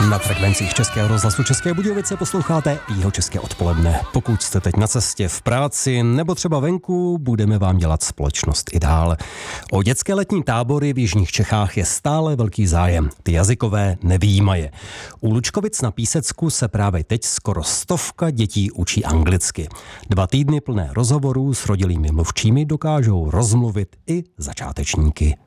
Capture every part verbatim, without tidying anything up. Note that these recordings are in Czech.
Na frekvencích Českého rozhlasu České Budějovice posloucháte Jihočeské odpoledne. Pokud jste teď na cestě v práci nebo třeba venku, budeme vám dělat společnost i dál. O dětské letní tábory v jižních Čechách je stále velký zájem. Ty jazykové nevyjímaje. U Lučkovic na Písecku se právě teď skoro stovka dětí učí anglicky. Dva týdny plné rozhovorů s rodilými mluvčími dokážou rozmluvit i začátečníky.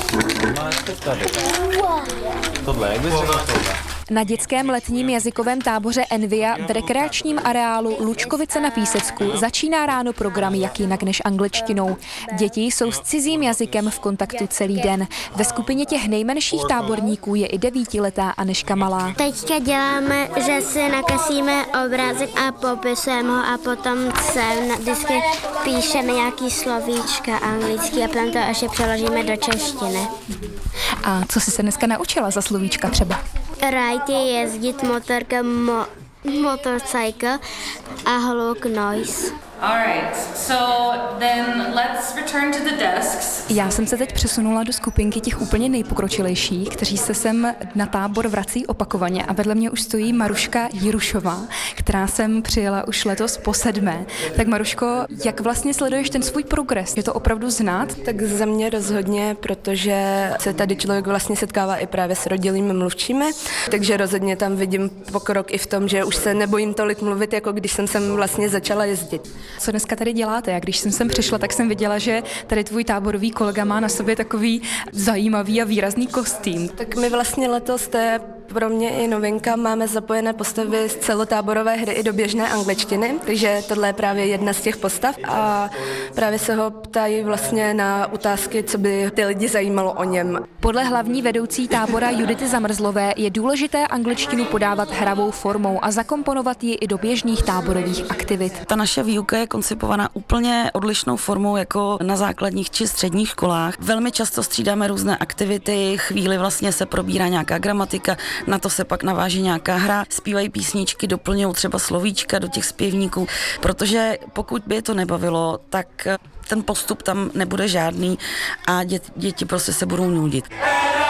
Tohle, jak bys řekl tohle? Na dětském letním jazykovém táboře Envia v rekreačním areálu Lučkovice na Písecku začíná ráno program jak jinak než angličtinou. Děti jsou s cizím jazykem v kontaktu celý den. Ve skupině těch nejmenších táborníků je i devítiletá Anežka Malá. Teďka děláme, že si nakreslíme obrázek a popisujeme ho a potom se vždycky píšeme nějaký slovíčka anglický a potom to ještě přeložíme do češtiny. A co jsi se dneska naučila za slovíčka třeba? Ride je jezdit, motorka mo- motorcycle a hluk noise. Alright, so then let's return to the desks. Já jsem se teď přesunula do skupinky těch úplně nejpokročilejších, kteří se sem na tábor vrací opakovaně a vedle mě už stojí Maruška Jirušová, která sem přijela už letos po sedmé. Tak Maruško, jak vlastně sleduješ ten svůj progres? Je to opravdu znát? Tak za mě rozhodně, protože se tady člověk vlastně setkává i právě s rodilými mluvčími, takže rozhodně tam vidím pokrok i v tom, že už se nebojím tolik mluvit, jako když jsem sem vlastně začala jezdit. Co dneska tady děláte? Já když jsem sem přišla, tak jsem viděla, že tady tvůj táborový kolega má na sobě takový zajímavý a výrazný kostým. Tak my vlastně letos, to je pro mě i novinka, máme zapojené postavy z celotáborové hry i do běžné angličtiny, takže tohle je právě jedna z těch postav a právě se ho ptají vlastně na otázky, co by ty lidi zajímalo o něm. Podle hlavní vedoucí tábora Judity Zamrzlové je důležité angličtinu podávat hravou formou a zakomponovat ji i do běžných táborových aktivit. Ta naše výuka je koncipovaná úplně odlišnou formou jako na základních či středních školách. Velmi často střídáme různé aktivity, chvíli vlastně se probírá nějaká gramatika, na to se pak naváží nějaká hra, zpívají písničky, doplňují třeba slovíčka do těch zpěvníků, protože pokud by je to nebavilo, tak ten postup tam nebude žádný a děti, děti prostě se budou nudit.